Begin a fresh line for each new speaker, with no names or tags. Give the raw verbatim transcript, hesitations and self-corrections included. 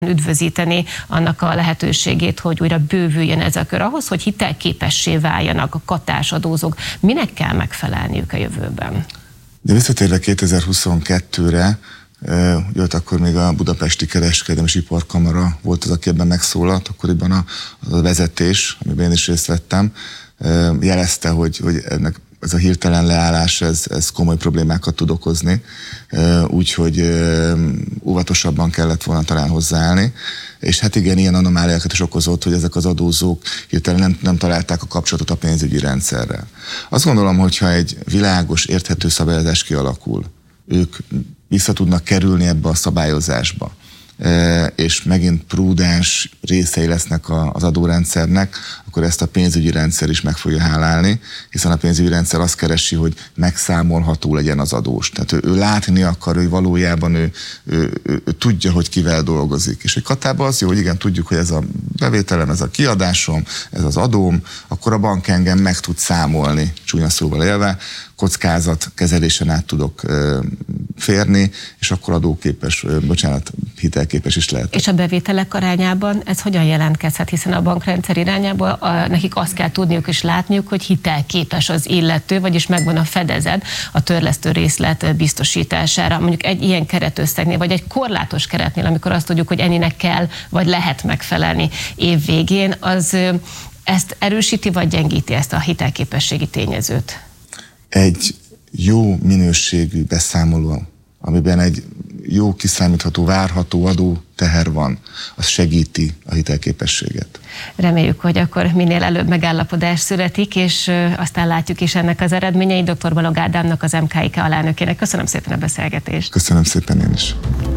üdvözíteni annak a lehetőségét, hogy újra bővüljön ez a kör. Ahhoz, hogy hitelképessé váljanak a katásadózók, minek kell megfelelniük a jövőben?
De visszatérve kétezer-huszonkettőre, ugye ott akkor még a Budapesti Kereskedelmi és Iparkamara volt az, aki ebben megszólalt, akkoriban a, a vezetés, amiben én is részt vettem, jelezte, hogy, hogy ennek ez a hirtelen leállás, ez, ez komoly problémákat tud okozni, úgyhogy óvatosabban kellett volna talán hozzáállni. És hát igen, ilyen anomáliákat is okozott, hogy ezek az adózók hirtelen nem, nem találták a kapcsolatot a pénzügyi rendszerrel. Azt gondolom, hogyha egy világos, érthető szabályozás kialakul, ők vissza tudnak kerülni ebbe a szabályozásba, és megint prudens részei lesznek az adórendszernek, akkor ezt a pénzügyi rendszer is meg fogja hálálni, hiszen a pénzügyi rendszer azt keresi, hogy megszámolható legyen az adós. Tehát ő, ő látni akar, hogy valójában ő, ő, ő, ő tudja, hogy kivel dolgozik. És egy katában az jó, hogy igen, tudjuk, hogy ez a bevételem, ez a kiadásom, ez az adóm, akkor a bank engem meg tud számolni, csúnya szóval élve, kockázat kezelésen át tudok ö, férni, és akkor adóképes, ö, bocsánat, hitelképes is lehet.
És a bevételek arányában ez hogyan jelentkezhet? Hiszen a bankrendszer irányából a, nekik azt kell tudniuk és látniuk, hogy hitelképes az illető, vagyis megvan a fedezet a törlesztő részlet biztosítására. Mondjuk egy ilyen keretösszegnél, vagy egy korlátos keretnél, amikor azt tudjuk, hogy ennyinek kell, vagy lehet megfelelni év végén, az ezt erősíti, vagy gyengíti ezt a hitelképességi tényezőt?
Egy jó minőségű beszámoló, amiben egy jó kiszámítható, várható adóteher van, az segíti a hitelképességet.
Reméljük, hogy akkor minél előbb megállapodás születik, és aztán látjuk is ennek az eredményeit. doktor Balogh Ádámnak, az em ká i ká alelnökének. Köszönöm szépen a beszélgetést.
Köszönöm szépen én is.